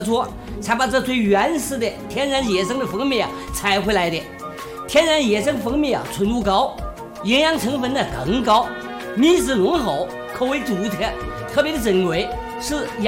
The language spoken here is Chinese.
出，才把这最原始的天然野生的蜂蜜采回来的。天然野生蜂蜜纯度高，营养成分呢更高，米质浓厚，口味独特，特别的珍贵，是